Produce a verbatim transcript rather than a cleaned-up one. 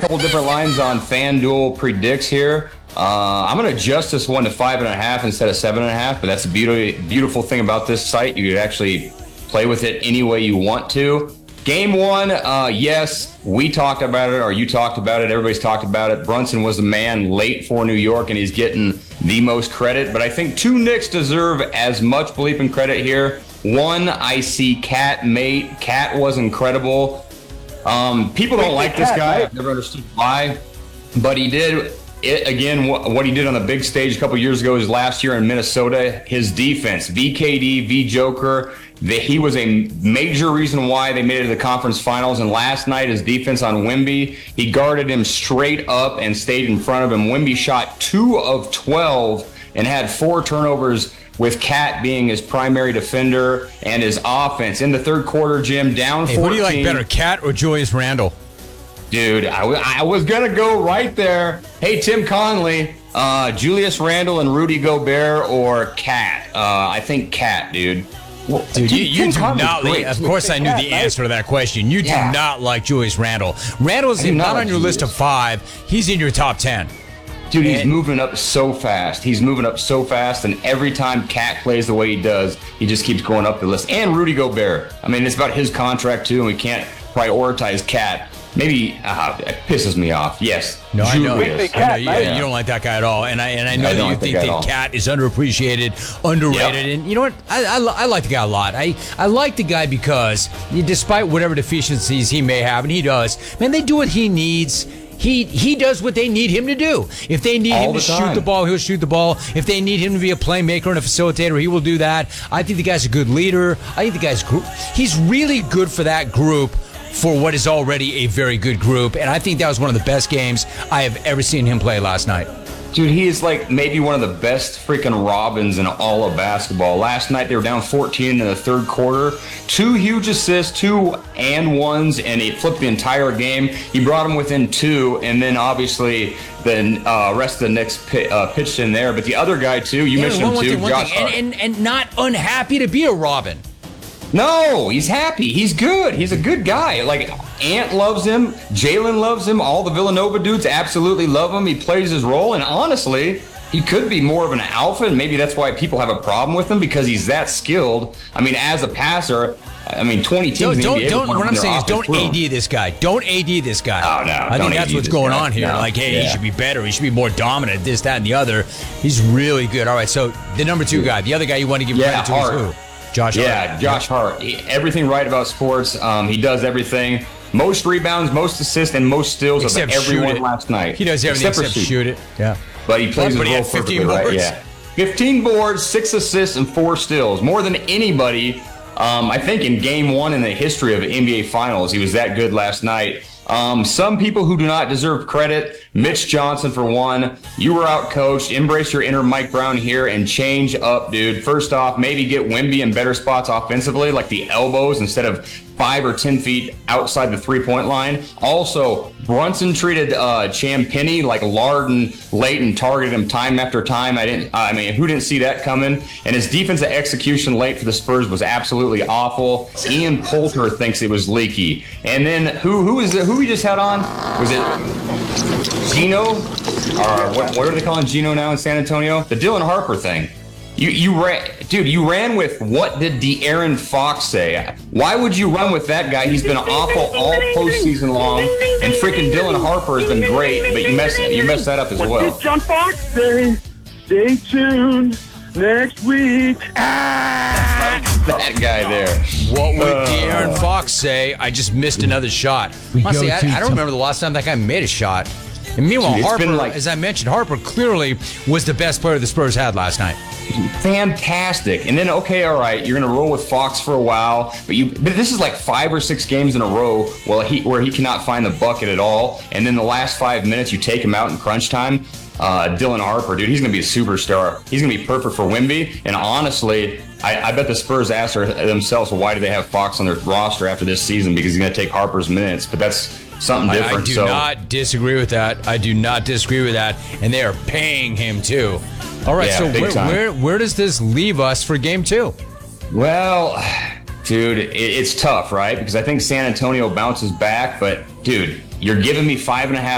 couple different lines on FanDuel Predicts here. Uh, I'm going to adjust this one to five and a half instead of seven and a half, but that's the beauty, beautiful thing about this site. You could actually play with it any way you want to. Game one, uh, yes, we talked about it, or you talked about it. Everybody's talked about it. Brunson was the man late for New York, and he's getting the most credit. But I think two Knicks deserve as much bleeping credit here. One, I see Cat mate. Cat was incredible. Um, people don't like this guy. I've never understood why, but he did. It, again, what he did on the big stage a couple years ago is last year in Minnesota. His defense, V K D, V Joker, the, he was a major reason why they made it to the conference finals. And last night, his defense on Wemby, he guarded him straight up and stayed in front of him. Wemby shot two of twelve and had four turnovers, with Cat being his primary defender and his offense. In the third quarter, Jim, down hey, fourteen. Who do you like better, Cat or Julius Randle? Dude, I, w- I was going to go right there. Hey, Tim Conley, uh, Julius Randle and Rudy Gobert or Cat? Uh, I think Cat, dude. Well, dude, you, you do not like, of course I knew the answer to that question. You do yeah. not like Julius Randle. Randle's not, not on your Julius. list of five. He's in your top ten. Dude, he's and, moving up so fast. He's moving up so fast, and every time Cat plays the way he does, he just keeps going up the list. And Rudy Gobert. I mean, it's about his contract, too, and we can't prioritize Cat. Maybe uh, it pisses me off. Yes. No, I know. Julius. I know you, yeah. you don't like that guy at all, and I and I know I that you think that Cat is underappreciated, underrated, yep. and you know what? I, I I like the guy a lot. I I like the guy because despite whatever deficiencies he may have, and he does, man, they do what he needs. He he does what they need him to do. If they need All him to the shoot time. the ball, he'll shoot the ball. If they need him to be a playmaker and a facilitator, he will do that. I think the guy's a good leader. I think the guy's gr- he's really good for that group, for what is already a very good group. And I think that was one of the best games I have ever seen him play last night. Dude, he is like maybe one of the best freaking Robins in all of basketball. Last night they were down fourteen in the third quarter. Two huge assists, two and ones, and he flipped the entire game. He brought them within two, and then obviously the uh, rest of the Knicks pi- uh, pitched in there. But the other guy too, you yeah, mentioned him too, thing, Josh Hart. And, and, and not unhappy to be a Robin. No, he's happy. He's good. He's a good guy. Like, Ant loves him. Jalen loves him. All the Villanova dudes absolutely love him. He plays his role. And honestly, he could be more of an alpha. And maybe that's why people have a problem with him, because he's that skilled. I mean, as a passer, I mean, twenty teams don't, in the don't, N B A don't, what I'm saying is don't room. A D this guy. Don't A D this guy. Oh, no. I think that's A D what's going guy. on here. No. Like, hey, yeah. he should be better. He should be more dominant, this, that, and the other. He's really good. All right, so the number two guy, the other guy you want to give yeah, credit to Hart. is who? Josh Hart. Yeah, Josh Hart. He, everything right about sports. Um, he does everything. Most rebounds, most assists, and most steals except of everyone shoot it. last night. He does everything except, except shoot. shoot it. Yeah. But he plays but his he role had perfectly fifteen right. boards. Yeah. fifteen boards, six assists, and four steals. More than anybody, um, I think, in game one in the history of N B A Finals. He was that good last night. Um, some people who do not deserve credit, Mitch Johnson for one. You were out coached. Embrace your inner Mike Brown here and change up, dude. First off, maybe get Wemby in better spots offensively, like the elbows instead of five or ten feet outside the three-point line. Also, Brunson treated uh, Champagnie like lard and late and targeted him time after time. I didn't. I mean, who didn't see that coming? And his defensive execution late for the Spurs was absolutely awful. Ian Poulter thinks it was leaky. And then who who is it? Who we just had on? Was it Gino? Or what, what are they calling Gino now in San Antonio? The Dylan Harper thing. You you ran, dude. You ran with what did De'Aaron Fox say? Why would you run with that guy? He's been awful all postseason long, and freaking Dylan Harper has been great, but you messed you messed that up as well. What did John Fox say? Stay tuned next week. Ah! That guy there. What would Uh, De'Aaron Fox say? I just missed another shot. Honestly, I, I don't remember the last time that guy made a shot. And meanwhile, Dude, it's Harper, been like- as I mentioned, Harper clearly was the best player the Spurs had last night. Fantastic. And then, okay, all right, you're going to roll with Fox for a while, but you but this is like five or six games in a row where he, where he cannot find the bucket at all. And then the last five minutes, you take him out in crunch time. Uh, Dylan Harper, dude, he's going to be a superstar. He's going to be perfect for Wemby. And honestly, I, I bet the Spurs asked themselves, well, why do they have Fox on their roster after this season? Because he's going to take Harper's minutes. But that's something different. I, I do so. not disagree with that. I do not disagree with that. And they are paying him, too. All right, Yeah, so big where, time. where where does this leave us for game two? Well, dude, it, it's tough, right? Because I think San Antonio bounces back, but dude, you're giving me five and a half